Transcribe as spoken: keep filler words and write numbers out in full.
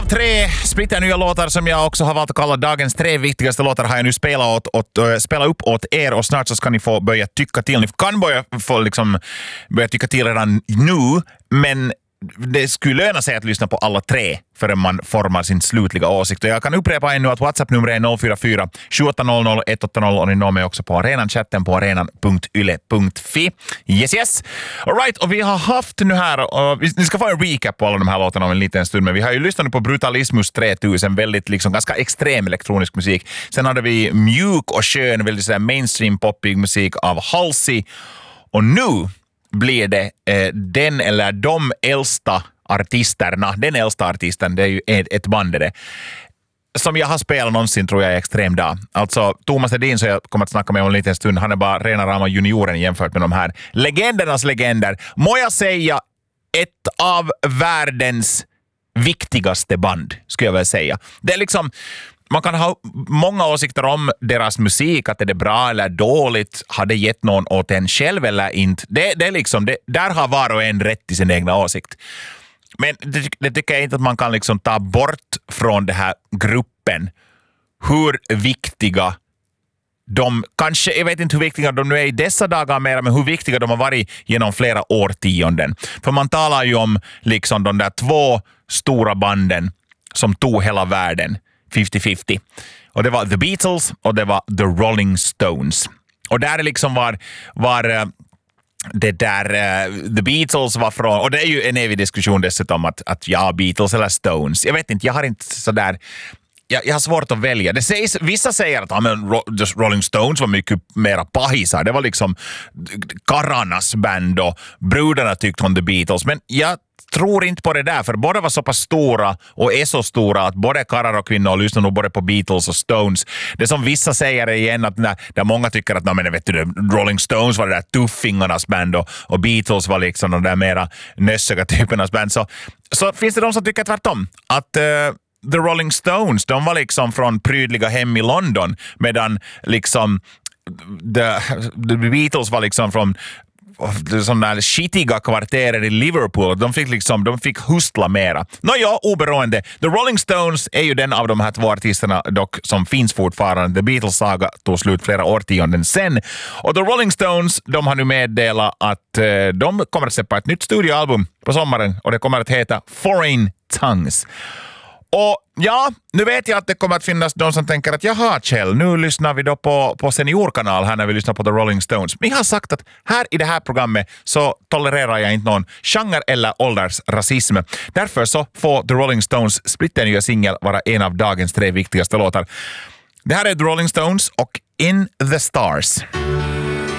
tre splitter nya låtar som jag också har valt att kalla dagens tre viktigaste låtar har jag nu spelat, åt, åt, äh, spelat upp åt er och snart så ska ni få börja tycka till. Ni kan börja, få liksom, börja tycka till redan nu, men det skulle löna sig att lyssna på alla tre förrän man formar sin slutliga åsikt. Och jag kan upprepa ännu att WhatsApp-numret är noll fyra fyra sju åtta noll noll ett åtta noll och ni når mig också på arenan, chatten på arenan punkt yle punkt fi. Yes, yes. All right, och vi har haft nu här, och vi ska få en recap på alla de här låtarna om en liten stund, men vi har ju lyssnat på Brutalismus tre tusen, väldigt liksom ganska extrem elektronisk musik. Sen hade vi mjuk och skön, väldigt sådär mainstream poppig musik av Halsey. Och nu blir det eh, den eller de äldsta artisterna, den äldsta artisten, det är ju ett, ett band det, som jag har spelat någonsin tror jag är extrem dag. Alltså Thomas Edin, så jag kommer att snacka med om en liten stund, han är bara rena rama junioren jämfört med de här legendernas legender. Må jag säga ett av världens viktigaste band, skulle jag väl säga. Det är liksom, man kan ha många åsikter om deras musik, att det är bra eller dåligt, har det gett någon åt en själv eller inte. Det, det är liksom, det, där har var och en rätt i sin egna åsikt. Men det, det tycker jag inte att man kan liksom ta bort från den här gruppen hur viktiga de, kanske, jag vet inte hur viktiga de nu är i dessa dagar mer, men hur viktiga de har varit genom flera årtionden. För man talar ju om liksom de där två stora banden som tog hela världen femtio femtio. Och det var The Beatles och det var The Rolling Stones. Och där liksom var, var det där, uh, The Beatles var från, och det är ju en evig diskussion dessutom att, att ja, Beatles eller Stones. Jag vet inte, jag har inte sådär, jag, jag har svårt att välja. Det sägs, vissa säger att ja, men Rolling Stones var mycket mera pahisar. Det var liksom kararnas band och brudarna tyckte om The Beatles. Men jag tror inte på det där, för båda var så pass stora och är så stora att både karrar och kvinnor lyssnar nog både på Beatles och Stones. Det som vissa säger är igen att när, där många tycker att men, vet du, Rolling Stones var det där tuffingarnas band och, och Beatles var liksom de där mera nössiga typernas band. Så, så finns det de som tycker tvärtom. Att uh, The Rolling Stones, de var liksom från prydliga hem i London, medan liksom the, the Beatles var liksom från sådana där skitiga kvarterer i Liverpool. De fick liksom, de fick hustla mera. Nåja, oberoende. The Rolling Stones är ju den av de här två artisterna dock som finns fortfarande. The Beatles-saga tog slut flera årtionden sen. Och The Rolling Stones, de har nu meddelat att eh, de kommer att släppa ett nytt studioalbum på sommaren och det kommer att heta Foreign Tongues. Och ja, nu vet jag att det kommer att finnas de som tänker att jaha Kjell, nu lyssnar vi då på, på seniorkanal här när vi lyssnar på The Rolling Stones. Men jag har sagt att här i det här programmet så tolererar jag inte någon genre eller åldersrasism. Därför så får The Rolling Stones splitternya singel vara en av dagens tre viktigaste låtar. Det här är The Rolling Stones och In the Stars.